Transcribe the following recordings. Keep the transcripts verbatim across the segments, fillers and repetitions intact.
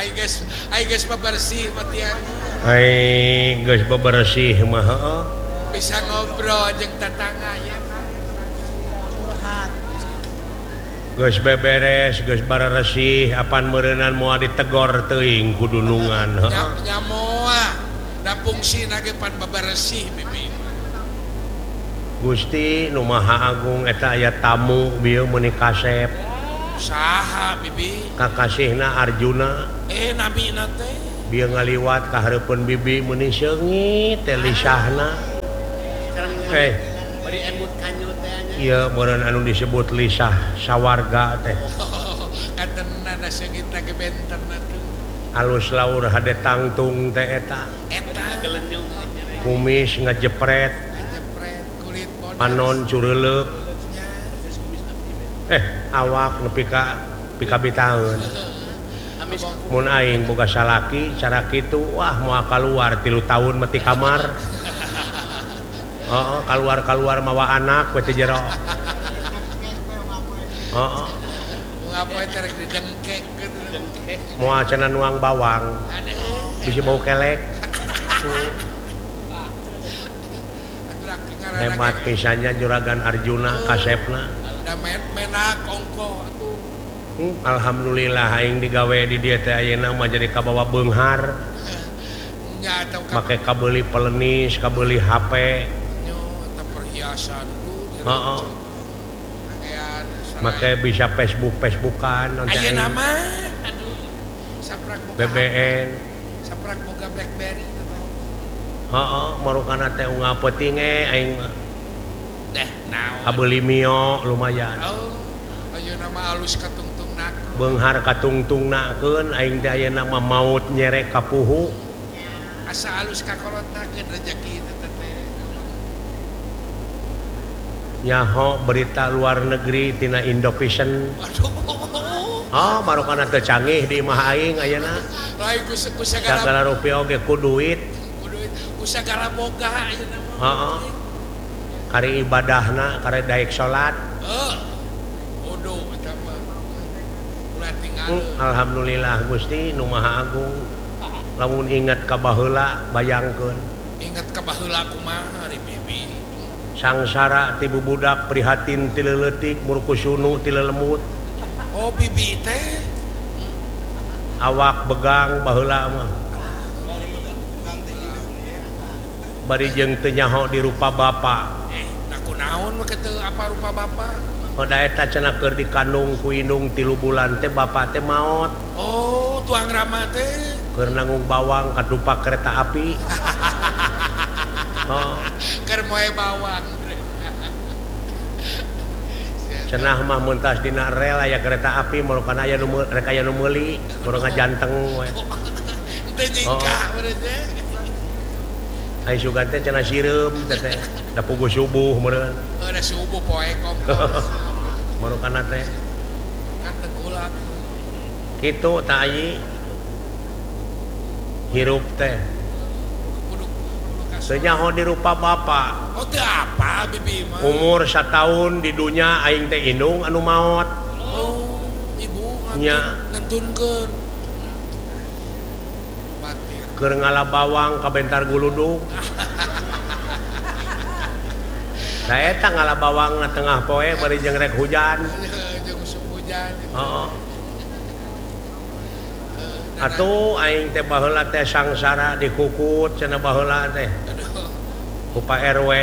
Ai geus ai geus bebersih mah tiang. Ai geus bebersih mah heeh. Bisa ngobrol jeung tetangga ya. Curhat. Geus beberes, geus bareresih, apan meureunnan moal ditegor teuing ku dunungan heeh. Nya nya moal. Da fungsina ge pan bebersih bibi. Gusti Nu Maha Agung eta aya tamu bieu meuni kasep. Saha bibi? Kakasihna Arjuna. Eh nabina teh. Bieu ngaliwat ka hareupeun bibi meuni seungit teh lisahna. Eh, bari emut kanyu teh nya. ieu meureun anu disebut lisah sawarga teh. Katenna da seungit ge bentenna tuh. Alus laur hade tangtung teh eta. Eta Gelenyung. Kumis ngajepret, jepret kulit bodas. panon cureleuk. Eh, awak nepi ka pika bitaeun. Amis Mun aing boga salaki cara kitu wah moal kaluar tilu tahun mati kamar. Heeh, kaluar-kaluar mawa anak we teh jero. Heeh, Ngapoe terek didengkekeun. moal cenah nuang bawang, bisi bau kelek. Hebat pisannya juragan Arjuna kasepna. Da menak ongko atuh. Hmm, alhamdulillah aing digawe di dieu teh ayeuna mah jadi kabawa beunghar, Nya atau ka make kabeuli pelenis, kabeuli H P. nyo ta perhiasan tuh. Heeh. Pakaian Make bisa Facebook-Facebookan nanti Ayeuna aing mah aduh. Saprak boga B B N. Saprak boga BlackBerry. Heeh, marukana teh unggal peuting ge aing mah. Deh naon. Kabeuli mio lumayan. Oh. Ayeuna mah alus katungtungna. Beunghar katungtungnakeun aing teh ayeuna mah maut nyerek ka puhu. Asa alus kakolotnakeun rezeki teh teh. Nyaho berita luar negeri tina Indovision. Aduh. Oh, marukana teu canggih di imah aing ayeuna. Lain ku ku sagala Sagala rupiah oge ku duit. ku duit ku sagala boga ayeuna mah. Heeh. Kari ibadahna, kari daek salat. Heuh. Bodoh eta mah. Ulah Hmm, tinggaleuh. alhamdulillah Gusti Nu Maha Agung. Lamun inget ka baheula bayangkeun. Ingat ka baheula kumaha ari bibi. Sangsara ti bubudak prihatin ti leuleutik murku sunu ti lelemut. Oh bibi teh. Awak begang baheula mah. Bari jeung teu nyaho di rupa bapa. Eh, da kunaon mah kitu apa rupa bapa? Oda eta cenah keur dikandung ku indung tilu bulan teh bapa teh maot. Oh, tuang Rama teh. Keur nanggung bawang ka dupak kereta api. Oh, Keur moe bawang. cenah mah muntas dina rel aya kereta api mulukan aya nu rek aya nu meuli, kurang ngajanteng we. Teu nyingka bener teh. Ai sugan teh cenah sireum teh teh. Da puguh subuh meureun. Ada subuh poe kompos. Marukana teh. Kan tengkulak. Kitu tah ayi. Hirup teh. Kudu kudu kas. Teu nyaho di rupa bapa. Oh, teu apa bibi mah. Umur sataun di dunya aing teh indung anu maot. Oh, ibu Nya. ngantunkeun. Batir. Keur ngala bawang ka bentar guludug. Da eta ngala bawang na tengah poe bari jeung rek hujan. Jeung musim hujan. Heeh. Atuh aing teh baheula teh sangsara dikukut cenah baheula teh. Ku Pak R W.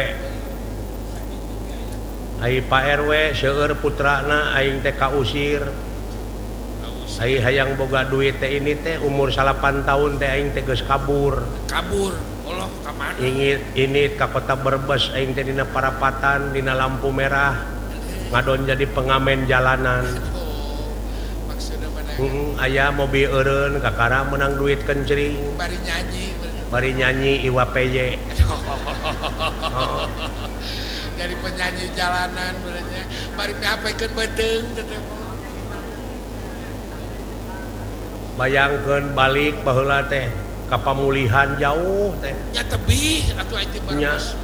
Ai Pak R W seueur putrana aing teh kausir. Ai hayang boga duit teh ini teh umur salapan tahun teh aing teh geus kabur. Kabur. Allah ka mana? Ingit ini ka kota Brebes aing teh dina parapatan dina lampu merah ngadon jadi pengamen jalanan. Oh, maksudna mana? Heeh, aya mobil eureun kakara menang duit kencring Bari nyanyi. bari nyanyi Iwa P Y. Jadi penyanyi jalanan benernya. Bari P H P-keun beuteung teh teh. Bayangkeun balik baheula teh ka pamulihan jauh teh. Nya tebih atuh aing teh Nya. bagus.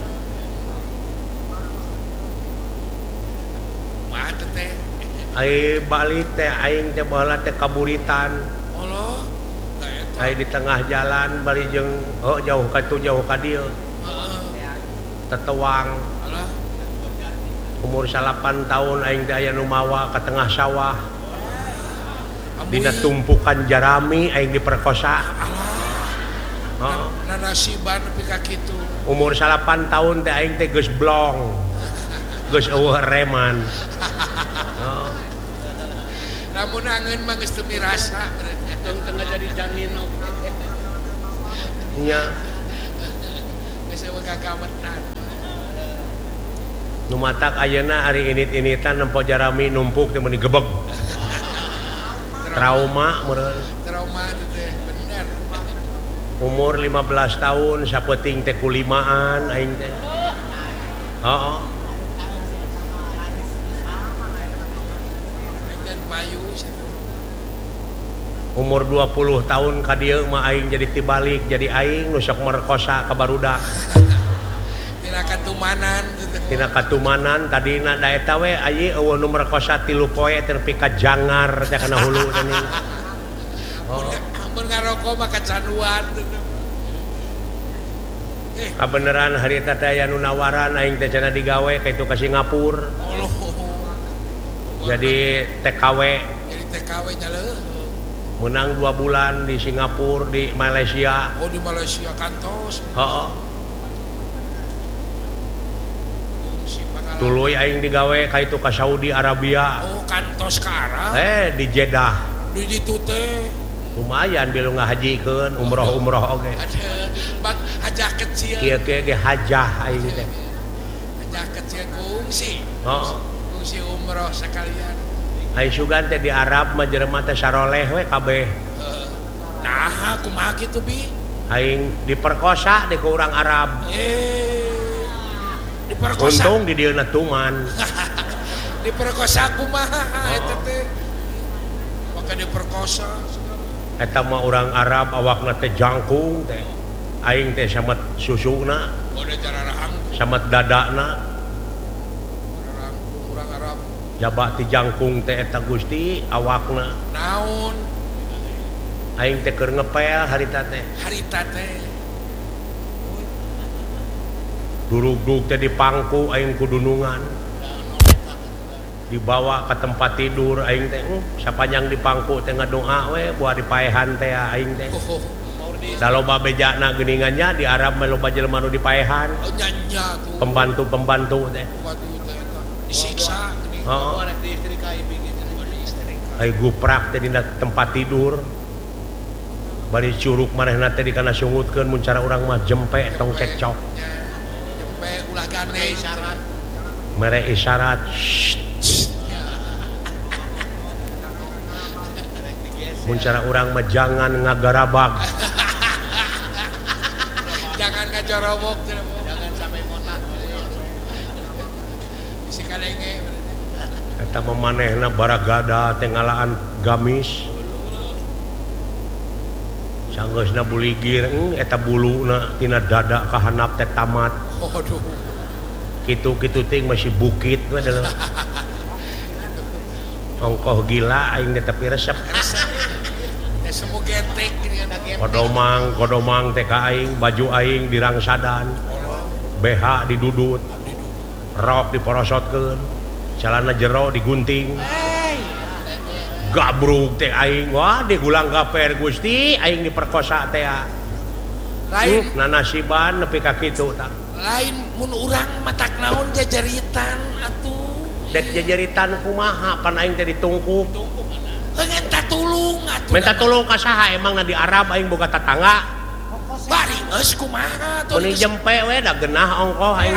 Mah teh teh. Ai balik teh aing teh baheula teh kaburitan. Allah. Hai di tengah jalan bari jeung oh jauh ka tu jauh ka dieu tetewang Alah, umur salapan tahun aing teh aya nu mawa ka tengah sawah amuy. dina tumpukan jarami aing diperkosa. Oh. Na nasiban nepi ka kitu. Umur salapan tahun teh aing teh geus blong. Geus eueuh reman. Oh. Lamun angeun mah geus teu mirasa berarti. Tong tengah jadi janin oke. Nya Geus eueuh gagawetan. nu matak ayeuna ari init-initan nempo jarami numpuk teh meuni gebeg. Trauma meureun. Trauma itu teh bener. Umur lima belas tahun sapeuting teh kulimaan aing teh. Heeh. Dan payu Umur dua puluh tahun ka dieu mah aing jadi tibalik jadi aing nu sok merkosa ka barudak. tina katumanan gitu. Tina katumanan tadina da eta we ayi eueuh nu merkosa tilu poe teh nepi ka jangar teh kana hulu teh nih. Oh. Ampun ngarokok mah kecanduan gitu. Eh, Kabeneran harita teh aya nu nawaran aing teh cenah digawe ka itu ka Singapura. Allah. Jadi T K W Jadi T K W nya leuh. menang dua bulan di Singapura di Malaysia. Oh di Malaysia kantos. Heeh. Si pangalaman. Tuluy aing digawe ka itu ka Saudi Arabia. Oh kantos ka Arab. Eh di Jeddah. Di ditu teh. Lumayan bilu ngahajikeun umroh-umroh oge. Ada bak hajah kecil. Kieu-kieu ge hajah aing teh. Hajah kecil kungsi. Heeh. Kungsi umroh sekalian. Aing sugan teh di Arab mah jelema teh saroleh we kabeh. Nah, kumaha kitu bi? Aing diperkosa di ku urang Arab. Eh. Diperkosa. Untung di dieu tuman. Diperkosa kumaha eta teh. Maka diperkosa. Eta mah urang Arab awakna teh jangkung teh. Aing teh samet susuna, Udah cara rangkung. samet dadana. Rangkung urang Arab. Jaba ti jangkung teh eta Gusti awakna. Naon Aing teh keur ngepel harita teh. harita teh. Durug-durug teh di pangku aing kudunungan. Dibawa ke tempat tidur aing teh hmm, sapanjang di pangku teh ngadoa we buat dipaehan teh aing teh. Oh, Da loba bejana geuningannya di Arab mah loba jelema nu dipaehan. oh nyanya tuh. Pembantu-pembantu teh. Waduh teh eta. Disiksa geuning. Heeh. Orang di istri kai bikin Ai guprak teh dina tempat tidur. Bari curug manehna teh dikana sungutkeun mun cara urang mah jempe tong cekcok. Jempe ulah gane syarat Mere isyarat. Shh. Mun cara urang mah jangan ngagarabag. Jangan ngajorobok teh. jangan sampai motak. Bisi kadenge. Eta mah manehna baragada teh ngalaan gamis. Sanggeusna buligir eng eta buluna tina dada ka handap teh tamat. Waduh. Kitu-kitu ting masih bukit we adalah. Ongkoh gila aing teh tapi resep. Ya semua getek gini kan. Kodomang, kodomang teh ka aing, baju aing dirangsadan. B H didudut. Rok diporosotkeun. Celana jero digunting. Gabrug teh aing, wah digulang gaper Gusti, aing diperkosa teh. Lain Uh, nanasiban nepi ka kitu tah. lain mun urang matak naon jajaritan atuh. Dek jajaritan kumaha pan aing teh ditungkuk. Ngenta tulung atuh. Minta tolong ka saha emang di Arab aing boga tetangga. Bari geus kumaha atuh. Mun jempe we da geunah ongkoh aing.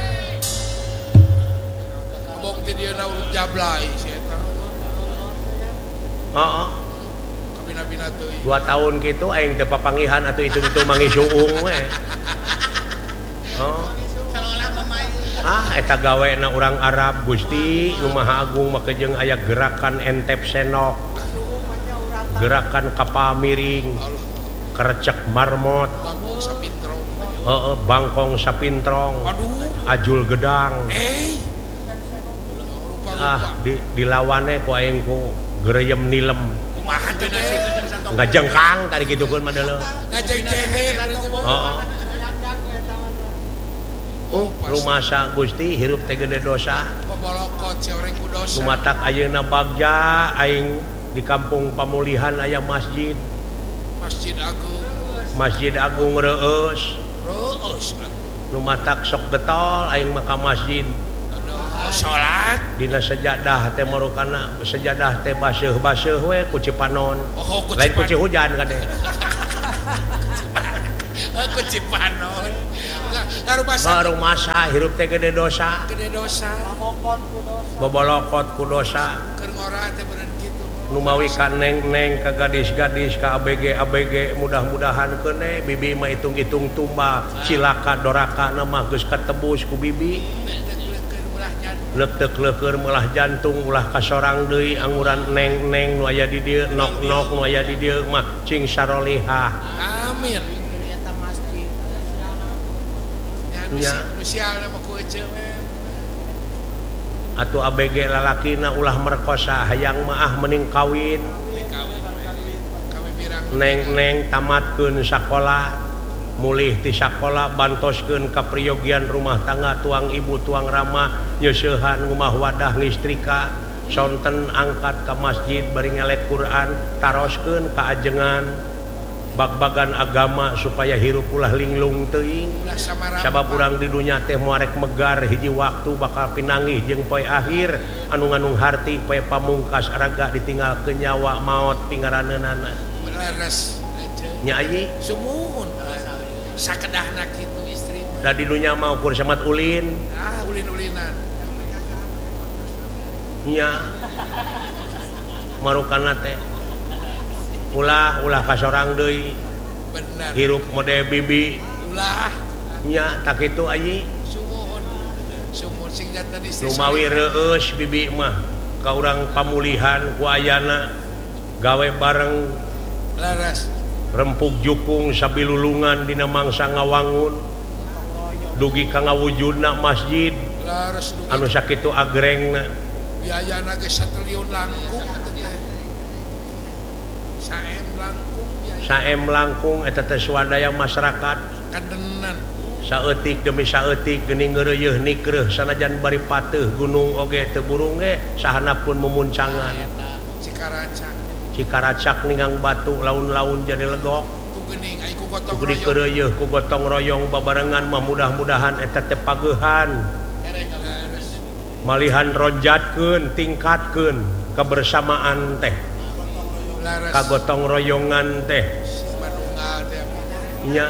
Abong teh dia na urut jablay si eta. Heeh. Kabina-bina teuing. Dua tahun gitu aing teu papangihan atuh itu-itu mangi suung we. Oh. Ah eta gawena urang Arab Gusti nu Maha Agung mah jeung aya gerakan entep senok. Gerakan kapal miring. Kerecek marmot. Bangkong sapintrong. Heeh, bangkong sapintrong. Waduh. Ajul gedang. Eh. Ah di dilawane ku aing ku gereyem nilem. Kumaha teh na nggak jengkang tadi gitu kan madele. Ngajeng jehe Oh, oh rumah sa Gusti hirup teh gede dosa. Bobolokot coreng ku dosa. Lumatak ayeuna bagja aing di kampung Pamulihan aya masjid. Masjid Agung. Masjid Agung Reus. Reus. Lumatak sok getol aing maka masjid. Oh, salat Dina sejadah teh marukana sejadah teh baseuh-baseuh we ku Cipanon. Oh, ku Lain ku Cipanon. Cihujan kan deh. Aku Cipanon. Ngaruh masa Baru masa hirup teh gede dosa. gede dosa. Bobolokot ku dosa. Keur ngora teh bener kitu. Nu mawi ka neng-neng ka gadis-gadis ka A B G A B G mudah-mudahan keune bibi mah hitung-hitung tumba cilaka doraka na mah geus katebus ku bibi. Leukeuk-leukeur melah jantung ulah kasorang deui anguran neng-neng nu aya di dieu nok-nok nu aya di dieu mah cing sarolihah. Amin. Nya. Nu sial mah ku ece we. Atuh A B G lalakina ulah merkosa hayang mah ah mending kawin. Kawin kawin birang. Neng-neng tamatkeun sakola mulih ti sakola bantoskeun ka priyogian rumah tangga tuang ibu tuang rama nyeusehan ngumah wadah listrika sonten angkat ka masjid bari ngelek Quran taroskeun ka ajengan bag-bagan agama supaya hirup ulah linglung teuing Ulah samarampah. sabab urang di dunya teh moarek megar hiji waktu bakal pinanggih jeung poe akhir anu nganung harti poe pamungkas araga ditinggalkeun nyawa maot pingaraneunana Leres ece. nya ieu Sumuhun. Sakedahna kitu istri. da di dunya mah ukur samat ulin Ah, ulin-ulinan. nya marukana teh ulah ulah kasorang deui Bener. hirup mode bibi Ulah. nya tak kitu ayi Sumuhun. Sumuhun sing jantan istri. rumawi reus bibi mah ka urang Pamulihan ku ayana gawe bareng Leres. rempuk jukung sabilulungan dina mangsa ngawangun dugi ka ngawujudna masjid Leres dugi. anu sakitu agrengna Biayana ge satriliun langkung atuh teh. Saem langkung biaya. saem langkung eta teh swadaya masyarakat Kandenan. saeutik demi saeutik geuning ngeureuyeuh nikreuh sanajan bari pateuh gunung oge teu burung ge sahanapun mumuncangan Cikaraca. cikaracak ningang batu laun-laun jadi legok Ku geuning ai ku gotong kudu dikeureuyeuh ku gotong royong babarengan mah mudah-mudahan eta teh pageuhan Leres. malihan ronjatkeun tingkatkeun kebersamaan teh Leres. kagotong royongan teh Manunggal teh. nya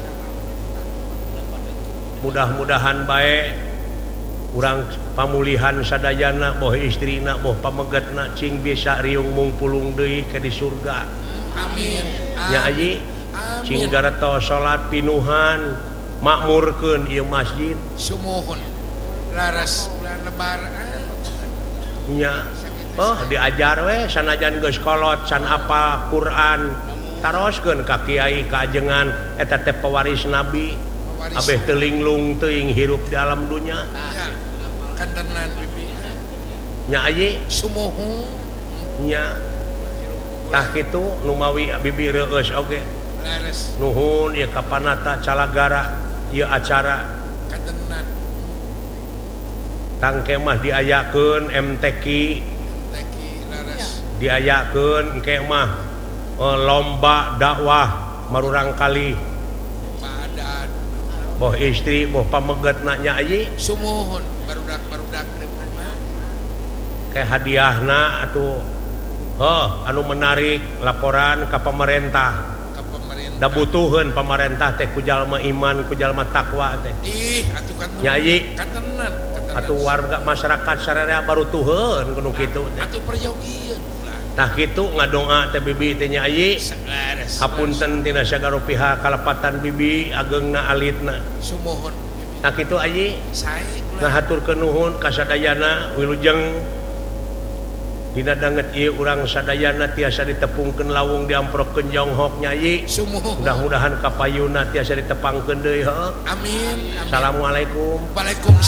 mudah-mudahan bae urang Pamulihan sadayana boh istrina boh pamegetna cing bisa riung mungpulung deui ke di surga Amin. nya aji cing gareto salat pinuhan makmurkeun ieu masjid Sumuhun. Laras bulan lebar. nya oh diajar we sanajan geus kolot can apa Quran taroskeun ka kiai ka ajengan eta teh pewaris nabi abeh teu linglung teuing hirup di alam dunya Ya. Kandenan bibi. nya aji Sumuhun. nya tah kitu nu mawi bibi reus oge Laras. nuhun ieu kapanata calagara ieu acara Kandenan. tangke mah diayakeun M T Q Teki laras. diayakeun engke mah eh, lomba dakwah marurang kali Badan. boh istri boh pamegetna nya aji Sumuhun. Barudak-barudak depan. ke hadiahna atuh oh anu menarik laporan ka pemerintah Ke pemerintah. da butuheun pemerintah teh ku jalma iman ku jalma takwa teh Ih, atuh kan. Nyai. Kandenan. Kandenan. atuh warga masyarakat sararea baru tuheun kudu kitu teh Atuh peryogian ulah. tah kitu ngadonga teh bibi teh nya ayi Laras. hapunten tina sagaro pihak kalepatan bibi ageungna alitna Sumuhun. tah kitu ayi Sae ulah. ngahaturkeun nuhun ka sadayana wilujeng dina danget ieu urang sadayana tiasa ditepungkeun lawung diamprokkeun jonghok nyai Sumuhun. mudah-mudahan kapayuna tiasa ditepangkeun deui heuh Amin. Amin. assalamualaikum Waalaikumsalam.